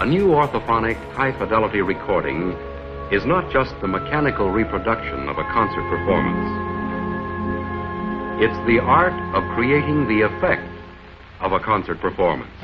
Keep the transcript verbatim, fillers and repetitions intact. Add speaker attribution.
Speaker 1: A new orthophonic high-fidelity recording is not just the mechanical reproduction of a concert performance. It's the art of creating the effect of a concert performance.